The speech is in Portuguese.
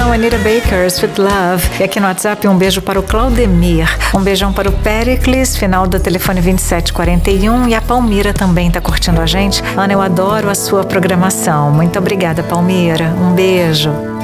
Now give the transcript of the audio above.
canção Anita Baker, Sweet Love. E aqui no WhatsApp um beijo para o Claudemir. Um beijão para o Pericles, final do telefone 2741. E a Palmira também tá curtindo a gente. Ana, eu adoro a sua programação. Muito obrigada, Palmira. Um beijo.